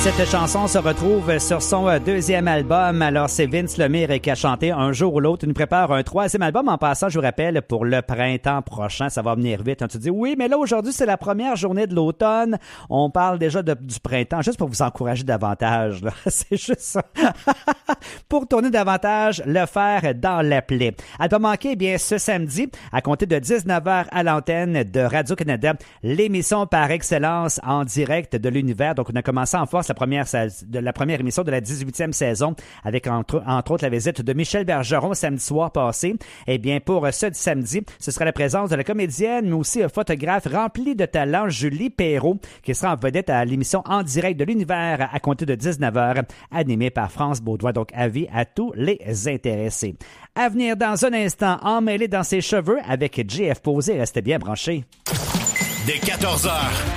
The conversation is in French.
Cette chanson se retrouve sur son deuxième album. Alors, c'est Vince Lemire qui a chanté Un jour ou l'autre. Il nous prépare un troisième album. En passant, je vous rappelle, pour le printemps prochain, ça va venir vite. Tu te dis, oui, mais là, aujourd'hui, c'est la première journée de l'automne. On parle déjà du printemps, juste pour vous encourager davantage. Là. C'est juste ça. Pour tourner davantage, le faire dans la plaie. À ne pas manquer, eh bien, ce samedi, à compter de 19h à l'antenne de Radio-Canada, l'émission par excellence en direct de l'univers. Donc, on a commencé en force la première émission de la 18e saison avec entre autres la visite de Michel Bergeron samedi soir passé. Eh bien, pour ce samedi, ce sera la présence de la comédienne, mais aussi un photographe rempli de talent, Julie Perrault, qui sera en vedette à l'émission En direct de l'univers à compter de 19h, animée par France Baudouin. Donc, avis à tous les intéressés. À venir dans un instant, emmêlé dans ses cheveux avec JF Posé. Restez bien branchés. Dès 14h.